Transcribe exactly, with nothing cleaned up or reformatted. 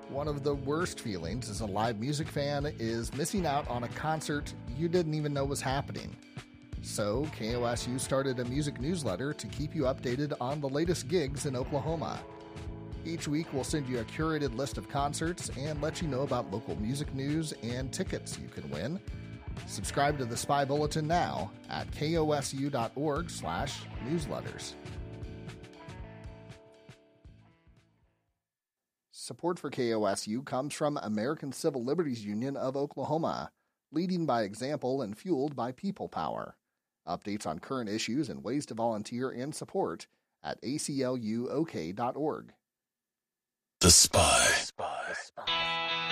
One of the worst feelings as a live music fan is missing out on a concert you didn't even know was happening. So, K O S U started a music newsletter to keep you updated on the latest gigs in Oklahoma. Each week, we'll send you a curated list of concerts and let you know about local music news and tickets you can win. Subscribe to the Spy Bulletin now at kosu.org slash newsletters. Support for K O S U comes from American Civil Liberties Union of Oklahoma, leading by example and fueled by people power. Updates on current issues and ways to volunteer and support at A C L U O K dot org. The Spy. The Spy.